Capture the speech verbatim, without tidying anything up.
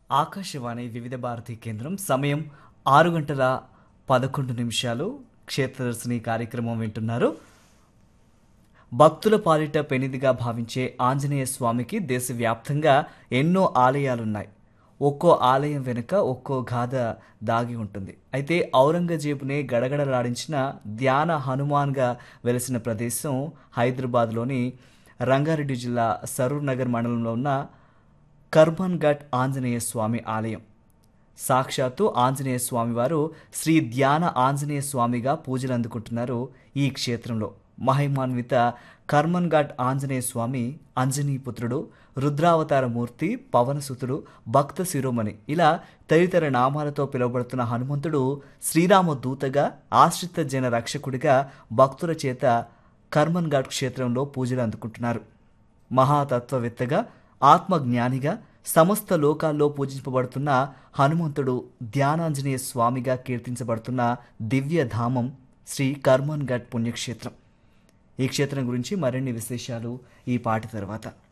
ఆకాశవాణి వివిధ భారతి కేంద్రం సమయం ఆరు గంటల పదకొండు నిమిషాలు. క్షేత్రదర్శిని కార్యక్రమం వింటున్నారు. భక్తుల పాలిట పెనిదిగా భావించే ఆంజనేయ స్వామికి దేశవ్యాప్తంగా ఎన్నో ఆలయాలున్నాయి. ఒక్కో ఆలయం వెనుక ఒక్కో గాథ దాగి ఉంటుంది. అయితే ఔరంగజేబునే గడగడలాడించిన ధ్యాన హనుమాన్గా వెలిసిన ప్రదేశం హైదరాబాద్లోని రంగారెడ్డి జిల్లా సరూర్ నగర్ మండలంలో ఉన్న కర్మన్ ఘట్ ఆంజనేయ స్వామి ఆలయం. సాక్షాత్తు ఆంజనేయ స్వామివారు శ్రీ ధ్యాన ఆంజనేయ స్వామిగా పూజలు అందుకుంటున్నారు. ఈ క్షేత్రంలో మహిమాన్విత కర్మన్ ఘట్ ఆంజనేయ స్వామి అంజనీపుత్రుడు, రుద్రావతార మూర్తి, పవనసుతుడు, భక్త శిరోమణి ఇలా తదితర నామాలతో పిలువబడుతున్న హనుమంతుడు శ్రీరామ దూతగా, ఆశ్రిత జన రక్షకుడిగా భక్తుల చేత కర్మన్ ఘట్ క్షేత్రంలో పూజలు అందుకుంటున్నారు. మహాతత్వవేత్తగా, ఆత్మజ్ఞానిగా సమస్త లోకాల్లో పూజింపబడుతున్న హనుమంతుడు ధ్యానాంజనేయ స్వామిగా కీర్తించబడుతున్న దివ్యధామం శ్రీ కర్మన్ ఘట్ పుణ్యక్షేత్రం. ఈ క్షేత్రం గురించి మరిన్ని విశేషాలు ఈ పాటి తర్వాత.